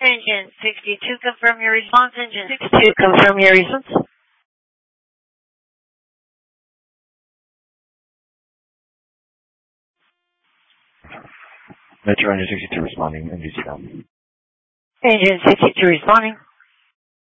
Engine 62, confirm your response. Engine 62, confirm your response. Metro Engine 62 responding, NGC down. Engine 62 responding.